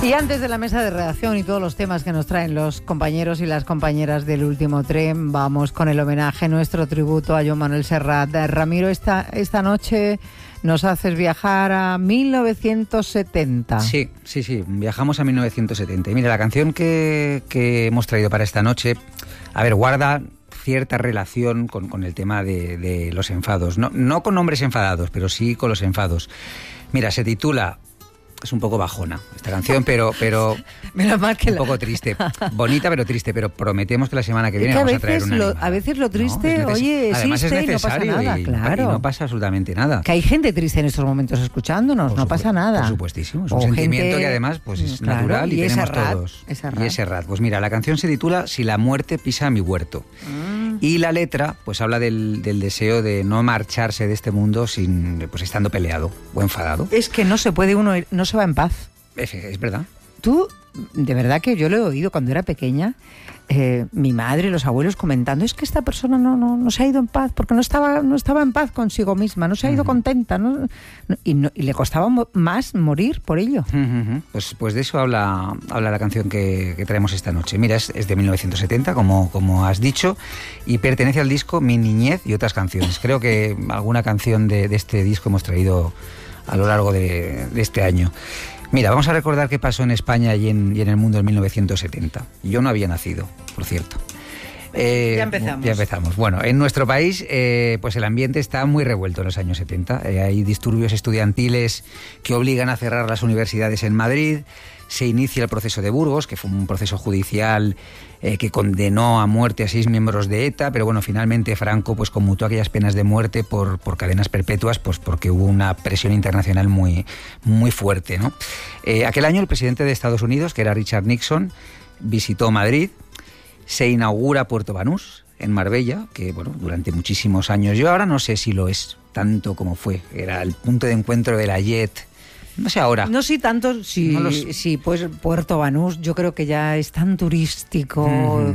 Y antes de la mesa de redacción y todos los temas que nos traen los compañeros y las compañeras del último tren, vamos con el homenaje, nuestro tributo a Joan Manuel Serrat. Ramiro, esta noche nos haces viajar a 1970. Sí, viajamos a 1970. Y mira, la canción que hemos traído para esta noche, a ver, guarda cierta relación con el tema de los enfados. No con hombres enfadados, pero sí con los enfados. Mira, se titula... Es un poco bajona esta canción, pero menos mal que un poco triste. Bonita, pero triste. Pero prometemos que la semana que viene vamos a traer una animada. A veces lo triste, oye, además existe es necesario y no pasa nada, claro. Y no pasa absolutamente nada. Que hay gente triste en estos momentos escuchándonos, no pasa nada. Por supuestísimo. Es un sentimiento que además pues es natural y tenemos todos. Y es Serrat. Pues mira, la canción se titula Si la muerte pisa mi huerto. Y la letra pues habla del deseo de no marcharse de este mundo sin pues estando peleado o enfadado. Es que no se puede uno, no se va en paz. Es verdad. Tú, de verdad que yo lo he oído cuando era pequeña, mi madre y los abuelos comentando, es que esta persona no se ha ido en paz, porque no estaba en paz consigo misma, no se ha ido contenta, y le costaba más morir por ello. Pues de eso habla la canción que traemos esta noche. Mira, es de 1970, como has dicho, y pertenece al disco Mi Niñez y otras canciones. Creo que alguna canción de este disco hemos traído a lo largo de este año. Mira, vamos a recordar qué pasó en España y en el mundo en 1970. Yo no había nacido, por cierto. Ya empezamos. Bueno, en nuestro país pues el ambiente está muy revuelto en los años 70. Hay disturbios estudiantiles que obligan a cerrar las universidades en Madrid. Se inicia el proceso de Burgos, que fue un proceso judicial que condenó a muerte a 6 miembros de ETA, pero bueno, finalmente Franco pues conmutó aquellas penas de muerte por cadenas perpetuas, pues porque hubo una presión internacional muy, muy fuerte, ¿no? Aquel año el presidente de Estados Unidos, que era Richard Nixon, visitó Madrid. Se inaugura Puerto Banús, en Marbella, que bueno, durante muchísimos años, yo ahora no sé si lo es tanto como fue, era el punto de encuentro de la JET. No sé ahora. No sé tanto, sí, pues Puerto Banús yo creo que ya es tan turístico,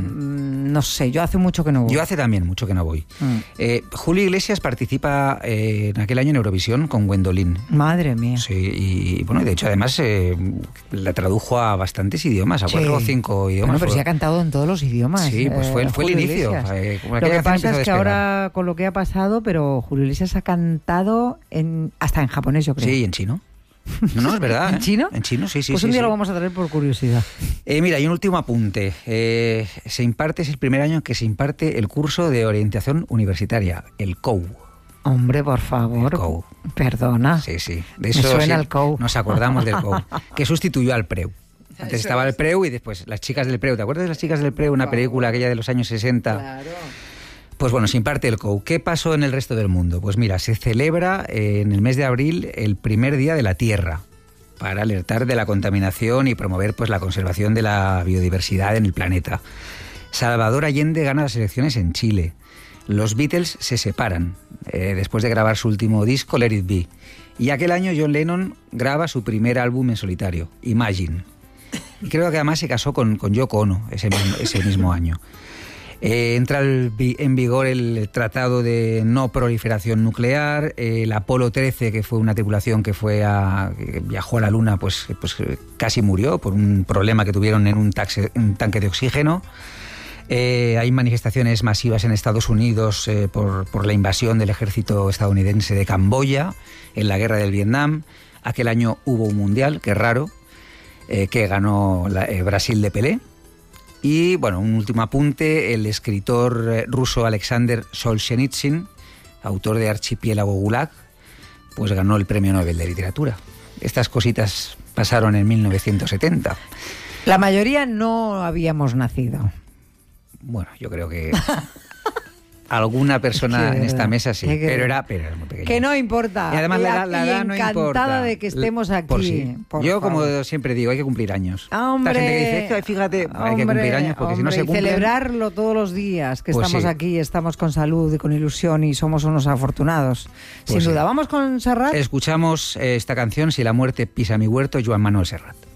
no sé, yo hace mucho que no voy. Yo hace también mucho que no voy. Julio Iglesias participa en aquel año en Eurovisión con Gwendolyn. Madre mía. Sí, y bueno, de hecho además la tradujo a bastantes idiomas, a 4 o 5 idiomas. Bueno, pero sí ha cantado en todos los idiomas. Sí, pues fue el inicio. Lo que pasa es que ahora con lo que ha pasado, pero Julio Iglesias ha cantado hasta en japonés, yo creo. Sí, y en chino. No, es verdad. ¿En chino? En chino, sí. Pues un día lo vamos a traer por curiosidad. Mira, y un último apunte. Es el primer año en que se imparte el curso de orientación universitaria, el COU. Hombre, por favor. El COU. Perdona. Sí. De eso me suena el COU. Nos acordamos del COU, que sustituyó al PREU. Antes estaba el PREU y después las chicas del PREU. ¿Te acuerdas de las chicas del PREU? Una película aquella de los años 60. Claro. Pues bueno, se imparte el COU. ¿Qué pasó en el resto del mundo? Pues mira, se celebra en el mes de abril el primer día de la Tierra para alertar de la contaminación y promover pues la conservación de la biodiversidad en el planeta. Salvador Allende gana las elecciones en Chile. Los Beatles se separan después de grabar su último disco, Let It Be. Y aquel año John Lennon graba su primer álbum en solitario, Imagine. Y creo que además se casó con Yoko Ono ese mismo año. Entra en vigor el Tratado de No Proliferación Nuclear, el Apolo 13, que fue una tripulación que viajó a la Luna, pues casi murió por un problema que tuvieron en un tanque de oxígeno. Hay manifestaciones masivas en Estados Unidos por la invasión del ejército estadounidense de Camboya en la guerra del Vietnam. Aquel año hubo un mundial, que es raro, que ganó Brasil de Pelé. Y bueno, un último apunte, el escritor ruso Alexander Solzhenitsyn, autor de Archipiélago Gulag, pues ganó el Premio Nobel de Literatura. Estas cositas pasaron en 1970. La mayoría no habíamos nacido. Bueno, yo creo que alguna persona en esta mesa sí, pero era muy pequeña. Que no importa. Y además la edad no importa. Encantada de que estemos aquí. Yo, como siempre digo, hay que cumplir años. Hombre, la gente que dice, fíjate, hay que cumplir años porque si no se cumplen... Y celebrarlo todos los días, que pues estamos aquí, estamos con salud y con ilusión y somos unos afortunados. Sin duda. ¿Vamos con Serrat? Escuchamos esta canción, Si la muerte pisa mi huerto, Joan Manuel Serrat.